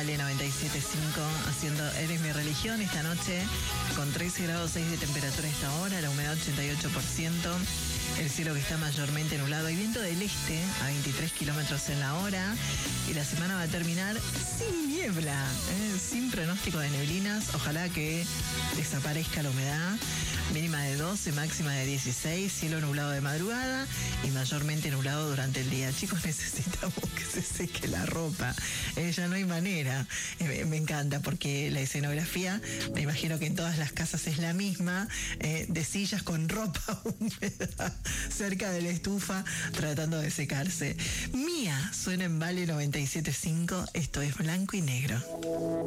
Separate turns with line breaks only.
Vale 97.5 haciendo Eres mi religión esta noche con 13 grados 6 de temperatura a esta hora, la humedad 88%, el cielo que está mayormente nublado y viento del este a 23 kilómetros en la hora y la semana va a terminar sin niebla, sin pronóstico de neblinas, ojalá que desaparezca la humedad, mínima de 12, máxima de 16, cielo nublado de madrugada y mayormente nublado durante el día. Chicos, necesitamos que se seque la ropa, ya no hay manera. Me encanta porque la escenografía, me imagino que en todas las casas es la misma, de sillas con ropa húmeda cerca de la estufa tratando de secarse. Mía suena en Vale 97.5, esto es Blanco y Negro.